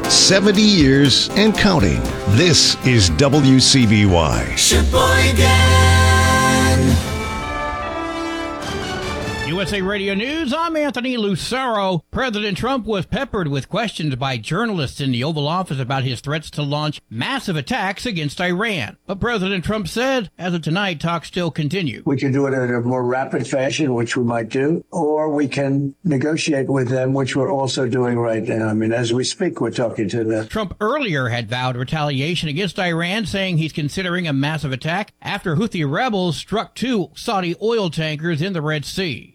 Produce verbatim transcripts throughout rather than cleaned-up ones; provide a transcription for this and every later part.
seventy years and counting. This is W C B Y. Sheboygan. U S A Radio News, I'm Anthony Lucero. President Trump was peppered with questions by journalists in the Oval Office about his threats to launch massive attacks against Iran. But President Trump said, as of tonight, talks still continue. We can do it in a more rapid fashion, which we might do, or we can negotiate with them, which we're also doing right now. I mean, as we speak, we're talking to them. Trump earlier had vowed retaliation against Iran, saying he's considering a massive attack after Houthi rebels struck two Saudi oil tankers in the Red Sea.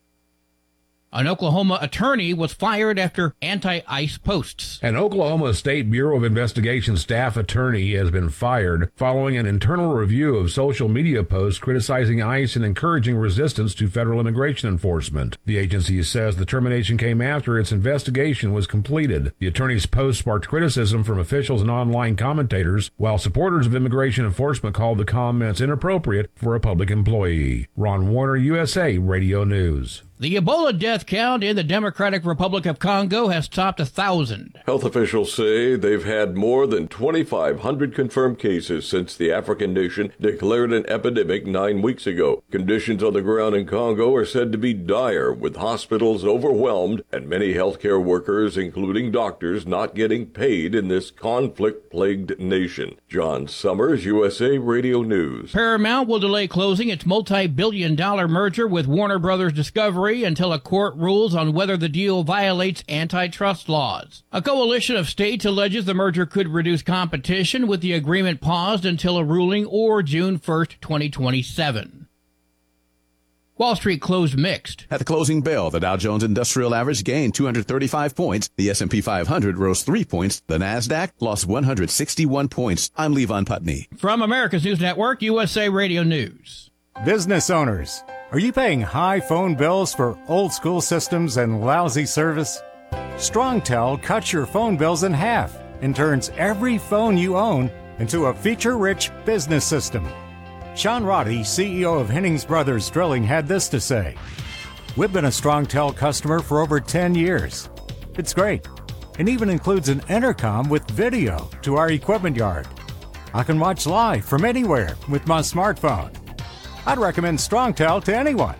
An Oklahoma attorney was fired after anti-ICE posts. An Oklahoma State Bureau of Investigation staff attorney has been fired following an internal review of social media posts criticizing ICE and encouraging resistance to federal immigration enforcement. The agency says the termination came after its investigation was completed. The attorney's post sparked criticism from officials and online commentators, while supporters of immigration enforcement called the comments inappropriate for a public employee. Ron Warner, U S A Radio News. The Ebola death count in the Democratic Republic of Congo has topped a thousand. Health officials say they've had more than twenty-five hundred confirmed cases since the African nation declared an epidemic nine weeks ago. Conditions on the ground in Congo are said to be dire, with hospitals overwhelmed and many healthcare workers, including doctors, not getting paid in this conflict-plagued nation. John Summers, U S A Radio News. Paramount will delay closing its multi-billion dollar merger with Warner Brothers Discovery until a court rules on whether the deal violates antitrust laws. A coalition of states alleges the merger could reduce competition, with the agreement paused until a ruling or June first, twenty twenty-seven. Wall Street closed mixed. At the closing bell, the Dow Jones Industrial Average gained two hundred thirty-five points. The S and P five hundred rose three points. The Nasdaq lost one hundred sixty-one points. I'm Levon Putney. From America's News Network, U S A Radio News. Business owners, are you paying high phone bills for old school systems and lousy service? StrongTel cuts your phone bills in half and turns every phone you own into a feature-rich business system. Sean Roddy, C E O of Hennings Brothers Drilling, had this to say: "We've been a StrongTel customer for over ten years. It's great. It even includes an intercom with video to our equipment yard. I can watch live from anywhere with my smartphone. I'd recommend StrongTel to anyone.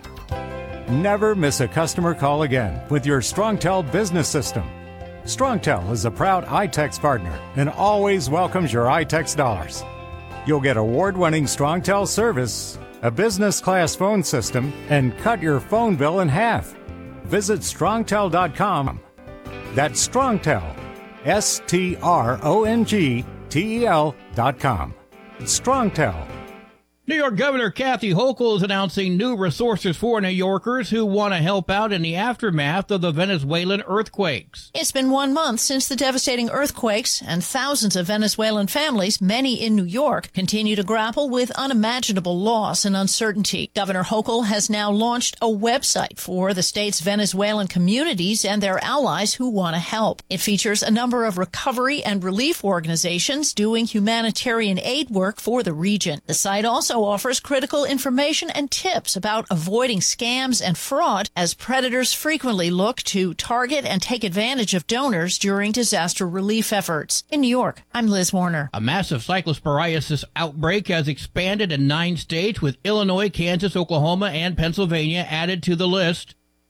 Never miss a customer call again with your StrongTel business system. StrongTel is a proud iTex partner and always welcomes your iTex dollars. You'll get award-winning StrongTel service, a business-class phone system, and cut your phone bill in half. Visit strongtel dot com. That's StrongTel, S T R O N G T E L dot com. StrongTel. New York Governor Kathy Hochul is announcing new resources for New Yorkers who want to help out in the aftermath of the Venezuelan earthquakes. It's been one month since the devastating earthquakes, and thousands of Venezuelan families, many in New York, continue to grapple with unimaginable loss and uncertainty. Governor Hochul has now launched a website for the state's Venezuelan communities and their allies who want to help. It features a number of recovery and relief organizations doing humanitarian aid work for the region. The site also offers critical information and tips about avoiding scams and fraud, as predators frequently look to target and take advantage of donors during disaster relief efforts. In New York, I'm Liz Warner. A massive cyclosporiasis outbreak has expanded in nine states, with Illinois, Kansas, Oklahoma, and Pennsylvania added to the list.